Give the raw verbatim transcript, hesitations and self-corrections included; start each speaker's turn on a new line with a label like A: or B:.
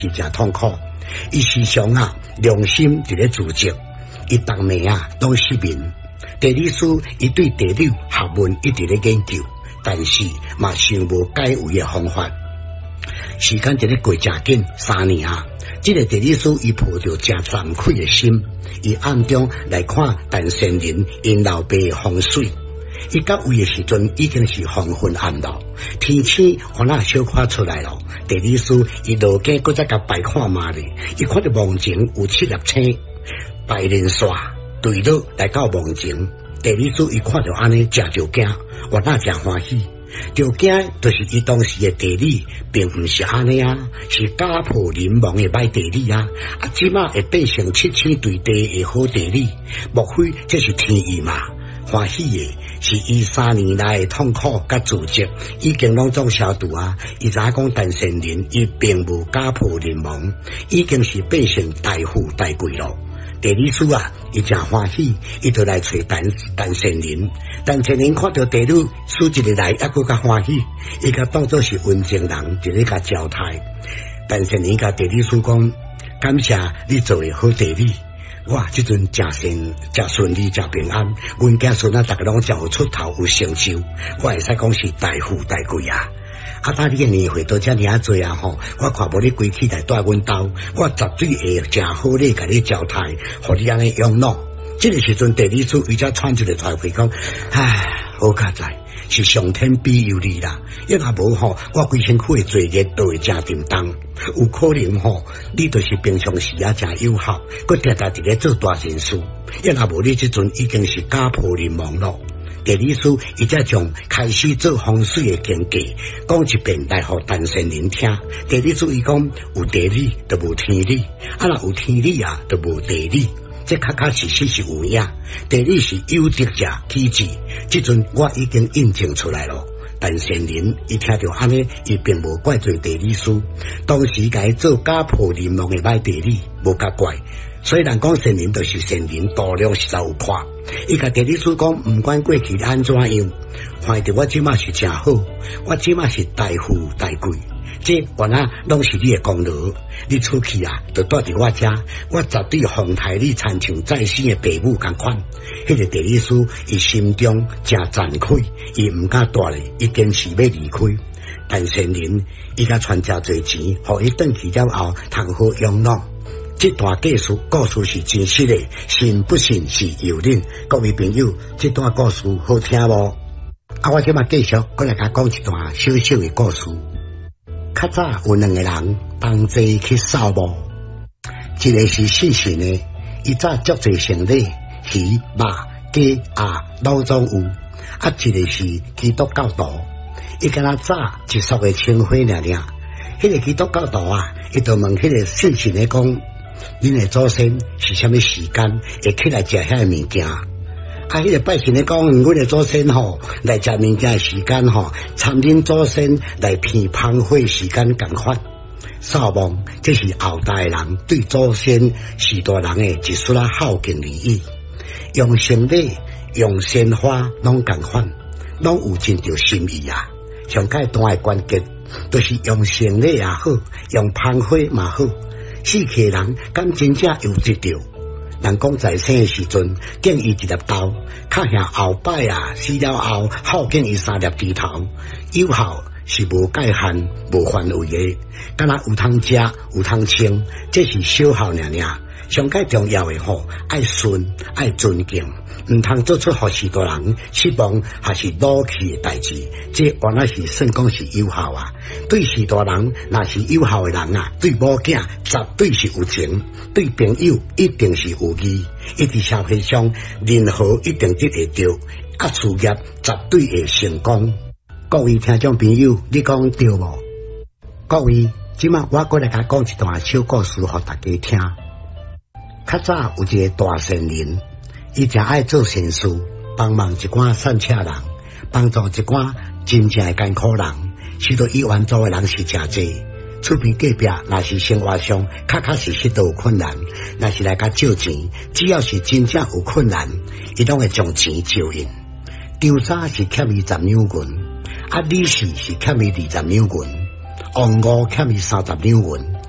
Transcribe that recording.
A: 是真痛苦。伊时常啊良心伫咧自责，伊当暝啊拢失眠。地理师伊对地理学问一直咧研究，但是嘛想无解围的方法。时间一咧过真紧，三年啊，这个地理师伊抱着真惭愧的心，伊暗中来看陈先林因老爸的风水。伊到位的时阵已经是黄昏暗了，天星可能小看出来了。地理师伊落街搁再甲摆看嘛咧，伊看到梦前有七粒星，白连线对落来到梦前。地理师伊看到安尼，真就惊，我那真欢喜。就惊就是伊当时的地理并唔是安尼啊，是家破人亡的歹地理啊，啊，即马会变成七星对地的好地理，莫非这是天意嘛？欢喜的是伊三年来的痛苦甲自责已经拢总消除啊！伊知影讲陈先林伊并无家破人亡，已经是变成大富大贵咯。地理师啊，伊真欢喜，伊就来找陈陈先林。陈先林看到地理师一日来，抑搁较欢喜，伊甲当作是文静人，一日甲交代。陈先林甲地理师讲：感谢你做的好地理。哇！即阵真顺、真顺利、真平安，阮家孙仔逐个拢真有出头、有成就，我会使讲是大富大贵啊！啊，当你嘅年岁到遮尔啊多啊吼，我看无你归起来带阮兜，我绝对会真好咧，甲你交代，互你安尼养老。这个时阵，地理师伊才喘出来台话讲：唉，好佳哉，是上天庇佑你啦！要若无吼，我规身躯的罪孽都会真沉重。有可能吼，你就是平常时啊真有效，佮常常伫咧做大善事。要若无你即阵已经是家破人亡咯。地理师伊才将开始做风水的经过讲一遍来互陈先林听。地理师伊讲有地理就无天理，啊若有天理啊就无地理。这确确实实是有影，地理是有德者起志，即阵我已经印证出来了。陈先林伊听到安尼，伊并无怪罪地理师，当时该做家破人亡的歹地理，无甲怪。虽然讲先林就是先林，度量实在有宽。伊甲地理师讲，毋管过去安怎样，看到我即马是真好，我即马是大富大贵。这原来拢是你的功劳，你出去啊，就带伫我家，我绝对奉台你参像在生的父母共款。迄个地理师伊心中真惭愧，伊毋敢带咧，伊坚持要离开。陈先林伊甲传真侪钱，互伊转去了后，通好养老。这段故事故事是真实的，信不信是由恁。各位朋友，这段故事好听无？啊，我即马继续，我来甲讲一段小小的故事。较早有两个人同齐去扫墓，一个是信神的，伊早足侪生理、鱼、肉、鸡、鸭、老总有；啊，一个是基督教徒，伊敢若早一束的青花尔尔。迄个基督教徒啊，伊就问迄个信神的讲：恁的祖先是啥物时间会起来食遐个物件？啊，迄、那个拜神咧讲，阮的祖先吼来食物件的时间吼，参恁祖先来片芳火时间共款。扫墓，这是后代人对祖先时代人的一丝啊孝敬礼仪，用生礼、用鲜花拢共款，拢有真着心意啊。上界大的关键，就是用生礼也好，用芳火嘛好，死去的人敢真正有得着。人讲在生的时阵，敬伊一粒豆，较像后摆啊，死了后孝敬伊三粒猪头，有效是无界限、无范围的，敢若有通食、有通穿，这是小孝尔尔。上界重要的吼，爱顺、爱尊敬，唔通做出互时代人失望还是怒气的代志。这原来是算讲是有效啊。对时代人，若是有效的人啊，对某囝绝对是有情，对朋友一定是有义，伊伫社会上任何一定得会着，啊，事业绝对会成功。各位听众朋友，你讲对无？各位，即马我过来甲讲一段小故事，互大家听。较早有一个大善人，伊真爱做善事，帮忙一寡善车人，帮助一寡真正的艰苦人，使到伊援助的人是真济。厝边隔壁若是生活上确确实实都有困难，若是来甲借钱，只要是真正有困难，伊拢会将钱借因。张三是欠伊十两银，啊李四是欠伊二十两银，王五欠伊三十两银。